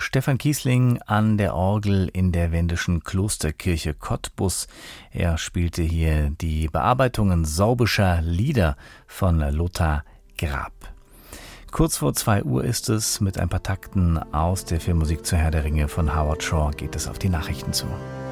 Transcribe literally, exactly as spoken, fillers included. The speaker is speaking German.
Stefan Kiesling an der Orgel in der wendischen Klosterkirche Cottbus. Er spielte hier die Bearbeitungen sorbischer Lieder von Lothar Grab. Kurz vor zwei Uhr ist es. Mit ein paar Takten aus der Filmmusik zur Herr der Ringe von Howard Shore geht es auf die Nachrichten zu.